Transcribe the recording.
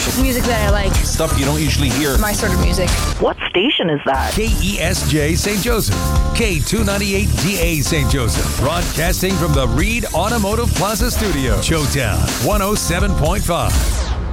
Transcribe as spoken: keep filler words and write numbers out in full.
It's music that I like. Stuff you don't usually hear. My sort of music. What station is that? K E S J Saint Joseph. K two ninety-eight D A Saint Joseph. Broadcasting from the Reed Automotive Plaza Studio. Showtown one oh seven point five.